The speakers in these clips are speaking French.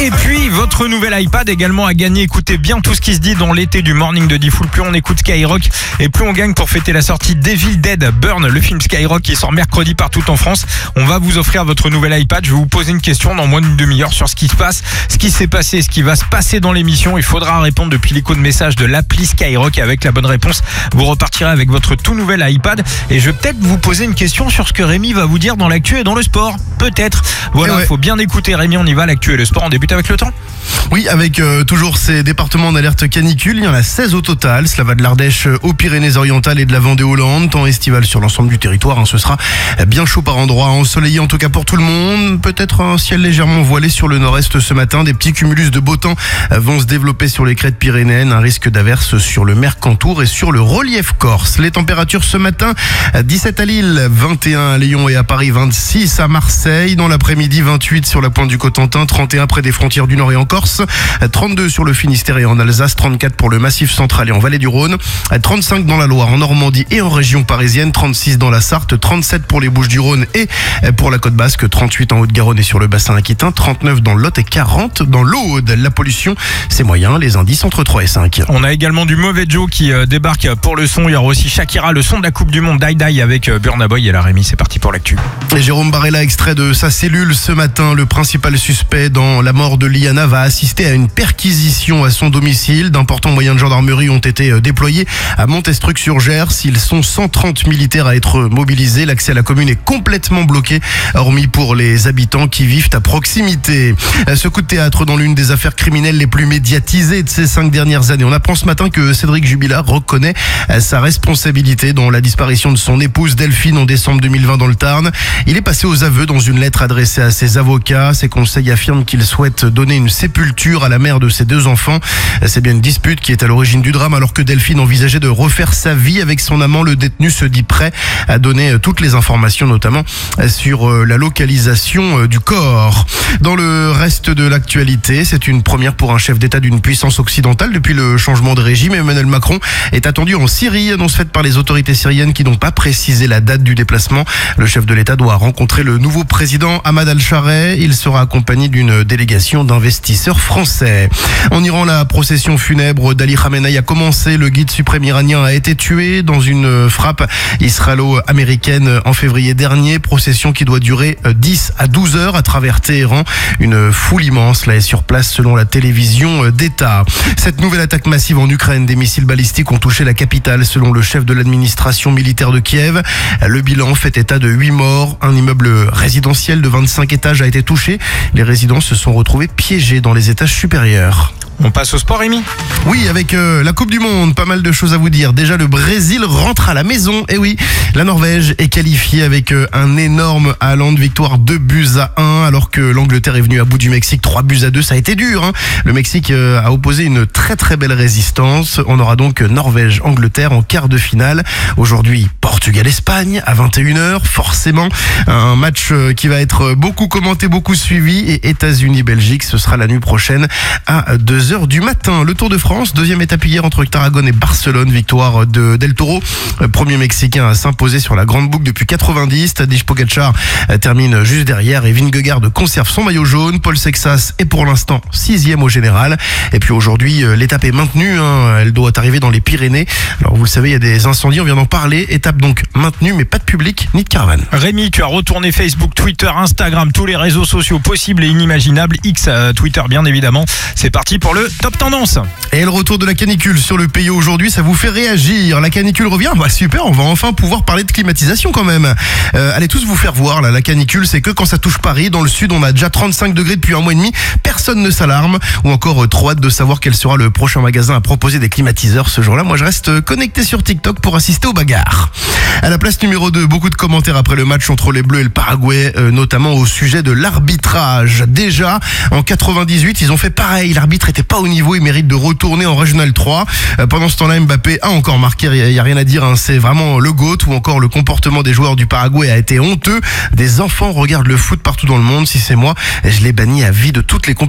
Et puis, votre nouvel iPad également à gagner. Écoutez bien tout ce qui se dit dans l'été du Morning de Diffoul. Plus on écoute Skyrock et plus on gagne pour fêter la sortie d'Evil Dead Burn, le film Skyrock qui sort mercredi partout en France. On va vous offrir votre nouvel iPad. Je vais vous poser une question dans moins d'une demi-heure sur ce qui se passe, ce qui s'est passé, ce qui va se passer dans l'émission. Il faudra répondre depuis l'écho de message de l'appli Skyrock. Avec la bonne réponse, vous repartirez avec votre tout nouvel iPad. Et je vais peut-être vous poser une question sur ce que Rémi va vous dire dans l'actu et dans le sport. Peut-être. Voilà, il faut bien écouter Rémi. On y va, l'actu et le sport. On débute avec le temps. Oui, avec toujours ces départements en alerte canicule, il y en a 16 au total. Cela va de l'Ardèche aux Pyrénées-Orientales et de la Vendée-Hollande. Temps estival sur l'ensemble du territoire. Ce sera bien chaud par endroits, ensoleillé en tout cas pour tout le monde. Peut-être un ciel légèrement voilé sur le nord-est ce matin. Des petits cumulus de beau temps vont se développer sur les crêtes pyrénéennes. Un risque d'averse sur le Mercantour et sur le relief corse. Les températures ce matin, 17 à Lille, 21 à Lyon et à Paris, 26 à Marseille. Dans l'après-midi, 28 sur la pointe du Cotentin, 31 près des frontières du Nord et en Corse, 32 sur le Finistère et en Alsace, 34 pour le Massif central et en Vallée du Rhône, 35 dans la Loire, en Normandie et en région parisienne, 36 dans la Sarthe, 37 pour les Bouches-du-Rhône et pour la Côte Basque, 38 en Haute-Garonne et sur le bassin aquitain, 39 dans le Lot et 40 dans l'Aude. La pollution, c'est moyen, les indices entre 3 et 5. On a également du mauvais Joe qui débarque pour le son. Il y aura aussi Shakira, le son de la Coupe du Monde, Die Die avec Burna Boy et la Rémi. C'est parti pour l'actu. Et Jérôme Barella, extrait de sa cellule ce matin. Le principal suspect dans la mort de Liana va assister à une perquisition à son domicile. D'importants moyens de gendarmerie ont été déployés à Montestruc-sur-Gers. Ils sont 130 militaires à être mobilisés. L'accès à la commune est complètement bloqué, hormis pour les habitants qui vivent à proximité. Ce coup de théâtre dans l'une des affaires criminelles les plus médiatisées de ces 5 dernières années. On apprend ce matin que Cédric Jubilard reconnaît sa responsabilité dans la disparition de son épouse Delphine en décembre 2020 dans le Tarn. Il est passé aux aveux dans une lettre adressée à ses avocats. Ses conseils affirment qu'il souhaite donner une sépulture à la mère de ses 2 enfants. C'est bien une dispute qui est à l'origine du drame. Alors que Delphine envisageait de refaire sa vie avec son amant, le détenu se dit prêt à donner toutes les informations, notamment sur la localisation du corps. Dans le reste de l'actualité, c'est une première pour un chef d'État d'une puissance occidentale depuis le changement de régime. Emmanuel Macron est attendu en Syrie, annonce faite par les autorités syriennes qui n'ont pas précisé la date du déplacement. Le chef de l'État doit rencontrer le nouveau président Ahmad al-Chareh. Il sera accompagné d'une délégation d'investisseurs français. En Iran, la procession funèbre d'Ali Khamenei a commencé. Le guide suprême iranien a été tué dans une frappe israélo-américaine en février dernier. Procession qui doit durer 10 à 12 heures à travers Téhéran. Une foule immense là est sur place selon la télévision d'État. Cette nouvelle attaque massive en Ukraine, des missiles balistiques ont touché la capitale selon le chef de l'administration militaire de Kiev. Le bilan fait état de 8 morts. Un immeuble résidentiel de 25 étages a été touché. Les résidents se sont retrouvés piégés dans les étages supérieurs. On passe au sport, Rémi. Oui, avec la Coupe du Monde, pas mal de choses à vous dire. Déjà, le Brésil rentre à la maison. Et oui, la Norvège est qualifiée avec un énorme Haaland, victoire 2-1, alors que l'Angleterre est venue à bout du Mexique 3-2. Ça a été dur, hein. Le Mexique a opposé une très très belle résistance. On aura donc Norvège-Angleterre en quart de finale. Aujourd'hui, Portugal-Espagne à 21h. Forcément, un match qui va être beaucoup commenté, beaucoup suivi. Et États-Unis-Belgique, ce sera la nuit prochaine à 2h du matin. Le Tour de France, deuxième étape hier entre Tarragone et Barcelone, victoire de Del Toro, premier Mexicain à s'imposer sur la grande boucle depuis 90. Tadej Pogacar termine juste derrière et Vingegaard conserve son maillot jaune. Paul Sexas est pour l'instant 6e au général. Et puis aujourd'hui, l'étape est maintenue, hein. Elle doit arriver dans les Pyrénées. Alors vous le savez, il y a des incendies, on vient d'en parler. Étape donc maintenue, mais pas de public ni de caravane. Rémi, tu as retourné Facebook, Twitter, Instagram, tous les réseaux sociaux possibles et inimaginables. X, Twitter bien évidemment. C'est parti pour le Top Tendance. Et le retour de la canicule sur le pays aujourd'hui, ça vous fait réagir. La canicule revient, bah super, on va enfin pouvoir parler de climatisation quand même. Allez tous vous faire voir, là, la canicule, c'est que quand ça touche Paris, dans le sud, on a déjà 35 degrés depuis un mois et demi, personne ne s'alarme, ou encore trop hâte de savoir quel sera le prochain magasin à proposer des climatiseurs ce jour-là. Moi je reste connecté sur TikTok pour assister aux bagarres. À la place numéro 2, beaucoup de commentaires après le match entre les Bleus et le Paraguay, notamment au sujet de l'arbitrage. Déjà, en 98, ils ont fait pareil, l'arbitre était pas au niveau, il mérite de retourner en Régional 3. Pendant ce temps-là, Mbappé a encore marqué, il y a rien à dire, hein, c'est vraiment le GOAT. Ou encore le comportement des joueurs du Paraguay a été honteux. Des enfants regardent le foot partout dans le monde. Si c'est moi, je les bannis à vie de toutes les compétitions.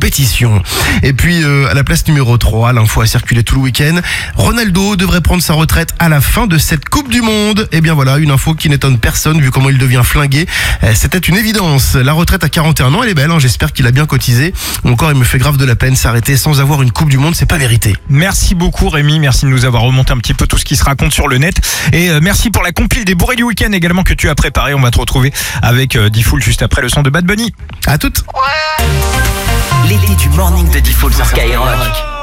compétition. Et puis à la place numéro 3, l'info a circulé tout le week-end. Ronaldo devrait prendre sa retraite à la fin de cette Coupe du Monde. Et bien voilà, une info qui n'étonne personne vu comment il devient flingué. C'était une évidence. La retraite à 41 ans, elle est belle, hein. J'espère qu'il a bien cotisé. Encore, il me fait grave de la peine s'arrêter sans avoir une Coupe du Monde, c'est pas mérité. Merci beaucoup Rémi, merci de nous avoir remonté un petit peu tout ce qui se raconte sur le net. Et merci pour la compile des bourrés du week-end également que tu as préparé. On va te retrouver avec Diffoul juste après le son de Bad Bunny. À toutes. L'été du morning de Diffoul sur Skyrock.